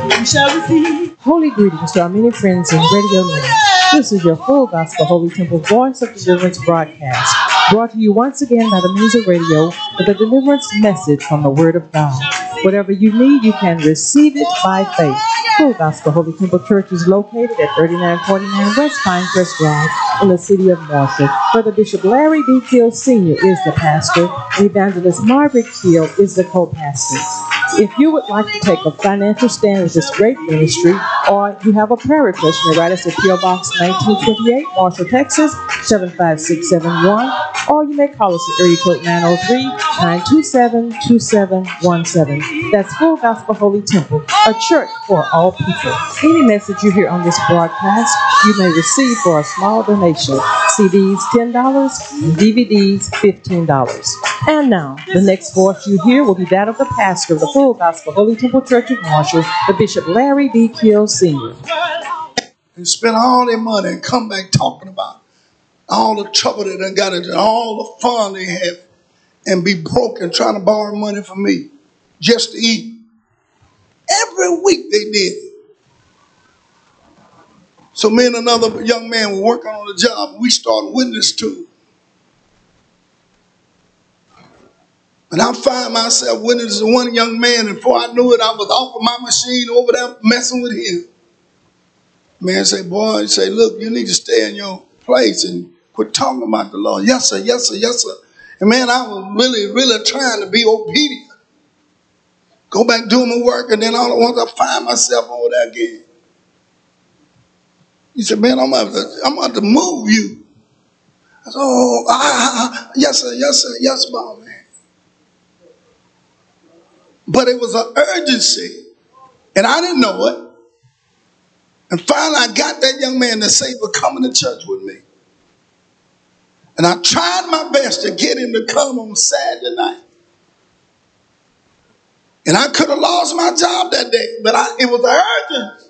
You shall receive. Holy greetings to our many friends in Radio Land. This is your Full Gospel Holy Temple Voice of Deliverance broadcast, brought to you once again by the means of radio with a deliverance message from the Word of God. Whatever you need, you can receive it by faith. Full Gospel Holy Temple Church is located at 3949 West Pinecrest Drive in the city of Marshall. Brother Bishop Larry B. Kiel Sr. is the pastor, and Evangelist Margaret Kiel is the co-pastor. If you would like to take a financial stand with this great ministry, or you have a prayer request, you may write us at P.O. Box 1928, Marshall, Texas, 75671, or you may call us at area code 903-927-2717. That's Full Gospel Holy Temple, a church for all people. Any message you hear on this broadcast, you may receive for a small donation. CDs $10 and DVDs $15. And now, the next voice you hear will be that of the pastor of the Full Gospel Holy Temple Church of Marshall, the Bishop Larry B. Kiel Sr. And spend all their money and come back talking about all the trouble they done got into, all the fun they have, and be broke and trying to borrow money from me just to eat. Every week they did it. So me and another young man were working on a job. We started witness to it. And I find myself witnessing to one young man, and before I knew it, I was off of my machine over there messing with him. Man say, boy, say, look, you need to stay in your place and quit talking about the Lord. Yes, sir, yes, sir, yes, sir. And man, I was really trying to be obedient. Go back doing my work, and then all at once I find myself over there again. He said, man, I'm about to move you. I said, yes, sir, yes, sir, yes, boss, man. But it was an urgency, and I didn't know it. And finally, I got that young man to say, "We're coming to church with me." And I tried my best to get him to come on Saturday night. And I could have lost my job that day, but it was urgent.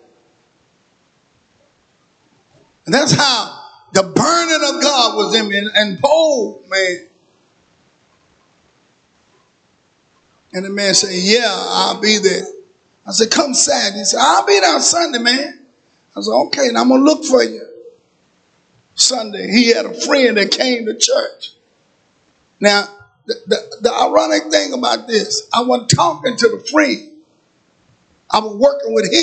And that's how the burning of God was in me. And bold, man. And the man said, yeah, I'll be there. I said, come Saturday. He said, I'll be there Sunday, man. I said, okay, and I'm going to look for you. Sunday, he had a friend that came to church. Now, the ironic thing about this, I wasn't talking to the friend. I was working with him.